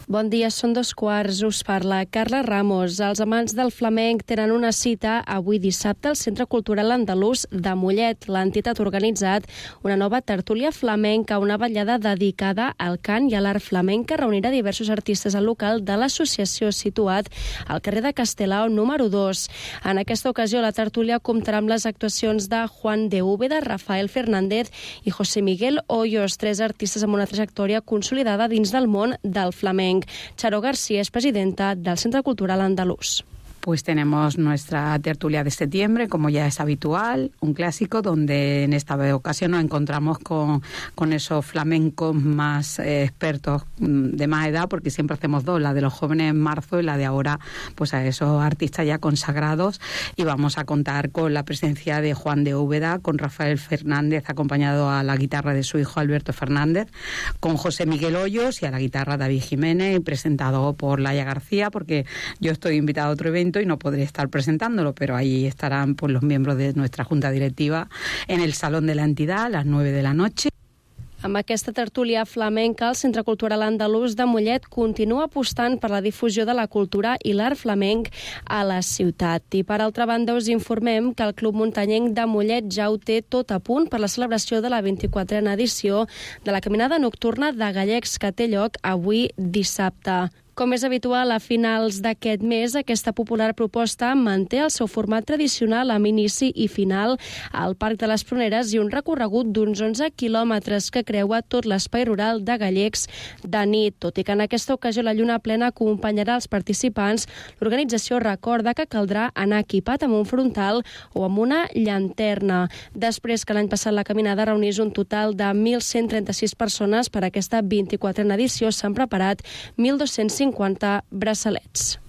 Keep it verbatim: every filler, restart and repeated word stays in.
Bon dia, són dos quarts, us parla Carla Ramos. Els amants del flamenc tenen una cita avui dissabte al Centre Cultural Andalús de Mollet. L'entitat ha organitzat una nova tertúlia flamenca, una vetllada dedicada al cant i a l'art flamenc que reunirà diversos artistes al local de l'associació situat al carrer de Castelao número dos. En aquesta ocasió, la tertúlia comptarà amb les actuacions de Juan de Úbeda, Rafael Fernández i José Miguel Hoyos, tres artistes amb una trajectòria consolidada dins del món del flamenc. Charo García es presidenta del Centro Cultural Andalús. Pues tenemos nuestra tertulia de septiembre, como ya es habitual, un clásico donde en esta ocasión nos encontramos con, con esos flamencos más eh, expertos de más edad, porque siempre hacemos dos, la de los jóvenes en marzo y la de ahora, pues a esos artistas ya consagrados, y vamos a contar con la presencia de Juan de Úbeda, con Rafael Fernández, acompañado a la guitarra de su hijo Alberto Fernández, con José Miguel Hoyos y a la guitarra David Jiménez, y presentado por Laia García, porque yo estoy invitada a otro evento y no podré estar presentándolo, pero ahí estarán pues, los miembros de nuestra junta directiva en el Salón de la Entidad a las nueve de la noche. Amb aquesta tertúlia flamenca, el Centre Cultural Andalús de Mollet continua apostant per la difusió de la cultura i l'art flamenc a la ciutat. I per altra banda us informem que el Club Muntanyenc de Mollet ja ho té tot a punt per la celebració de la vint-i-quatrena edició de la Caminada Nocturna de Gallecs que té lloc avui dissabte. Com és habitual, a finals d'aquest mes, aquesta popular proposta manté el seu format tradicional amb inici i final al Parc de les Pruneres i un recorregut d'uns onze quilòmetres que creua tot l'espai rural de Gallecs de nit. Tot i que en aquesta ocasió la lluna plena acompanyarà els participants, l'organització recorda que caldrà anar equipat amb un frontal o amb una llanterna. Després que l'any passat la caminada reunís un total de mil cent trenta-sis persones, per aquesta vint-i-quatrena edició s'han preparat mil dos-cents cinquanta braçalets.